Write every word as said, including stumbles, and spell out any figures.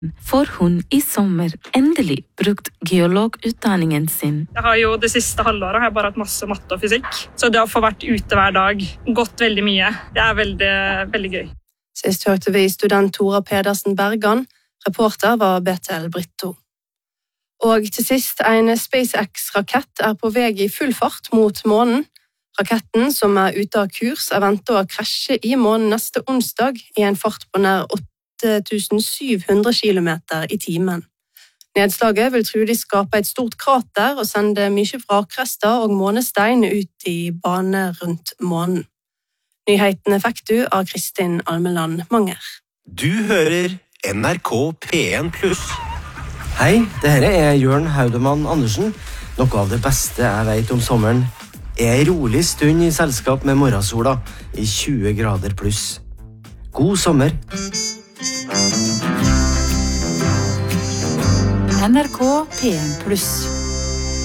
får hun i sommer endelig brukt geologutdanningen sin. Jeg har jo det siste halvåret har jeg bare hatt masse matte og fysikk, så det å få vært ute hver dag, gått veldig mye, det er veldig, veldig gøy. Sist hørte vi student Tora Pedersen Bergan, reporter var Betel Britto. Og til sist, en SpaceX-rakett er på vei i full fart mot månen. Raketten, som er ute av kurs, er ventet å krasje i månen neste onsdag i en fart på nær åtte tusen syv hundre kilometer i timen. Nedslaget vil trolig skape et stort krater og sende mye vrakrester og månestein ut i bane rundt månen. Nyhetene fikk du av Kristin Almeland Manger. Du hører N R K P en pluss. Hei, dette er Jørn Haudemann Andersen. Noe av det beste jeg vet om sommeren er en rolig stund i selskap med morgensola i tjue grader pluss. God sommer! N R K P en pluss.